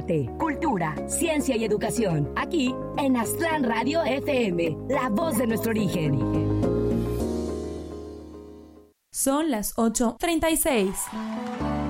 arte, cultura, ciencia y educación. Aquí en Aztlán Radio FM, la voz de nuestro origen. Son las 8:36.